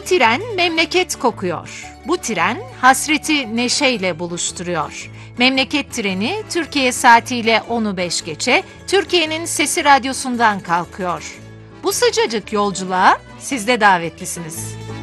tren memleket kokuyor. Bu tren hasreti neşeyle buluşturuyor. Memleket treni Türkiye saatiyle 10'u 5 geçe Türkiye'nin Sesi Radyosu'ndan kalkıyor. Bu sıcacık yolculuğa siz de davetlisiniz.